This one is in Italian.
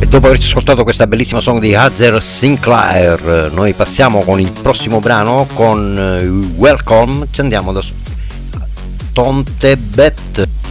E dopo averci ascoltato questa bellissima song di Hazer Sinclair, noi passiamo con il prossimo brano, con Welcome, ci andiamo da Tontebet.